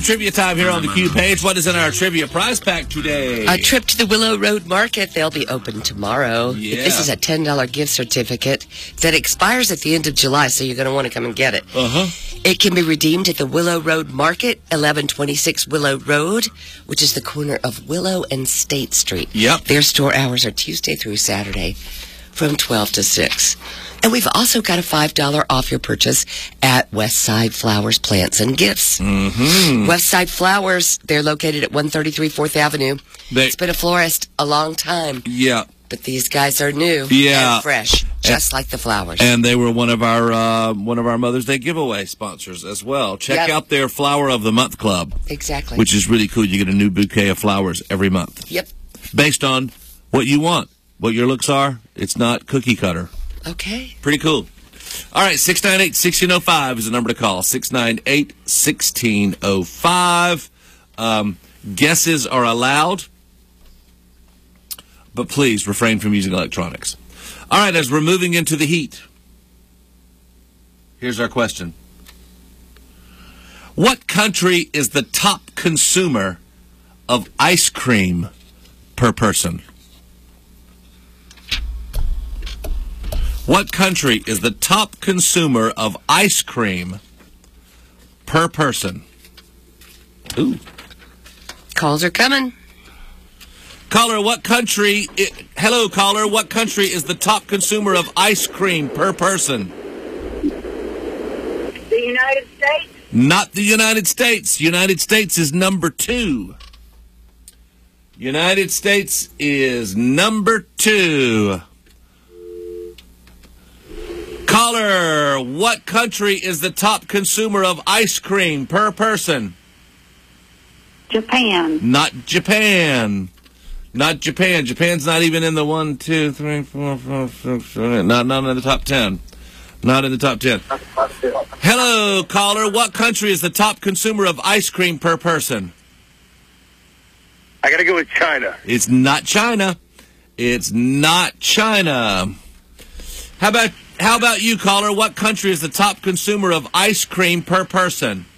Trivia time here on the Q page. What is in our trivia prize pack today? A trip to the Willow Road Market. They'll be open tomorrow. Yeah. This is a $10 gift certificate that expires at the end of July, so you're going to want to come and get it. It can be redeemed at the Willow Road Market, 1126 Willow Road, which is the corner of Willow and State Street. Yep. Their store hours are Tuesday through Saturday from 12 to 6. And we've also got a $5 off your purchase at Westside Flowers, Plants, and Gifts. Westside Flowers, they're located at 133 4th Avenue. It's been a florist a long time. Yeah. But these guys are new and fresh, just like the flowers. And they were one of our Mother's Day giveaway sponsors as well. Check out their Flower of the Month Club. Exactly. Which is really cool. You get a new bouquet of flowers every month. Yep. Based on what you want, what your looks are. It's not cookie cutter. Okay. Pretty cool. All right, 698-1605 is the number to call. 698-1605. Guesses are allowed, but please refrain from using electronics. All right, as we're moving into the heat, here's our question. What country is the top consumer of ice cream per person? What country is the top consumer of ice cream per person? Ooh. Calls are coming. Caller, what country... Hello, caller. What country is the top consumer of ice cream per person? The United States? Not the United States. United States is number 2. United States is number 2. Caller, what country is the top consumer of ice cream per person? Japan. Not Japan. Not Japan. Japan's not even in the 1, 2, 3, 4, 5, 6, 7, 8. Not in the top 10. Not in the top 10. Hello, caller. What country is the top consumer of ice cream per person? I got to go with China. It's not China. It's not China. How about you, caller? What country is the top consumer of ice cream per person?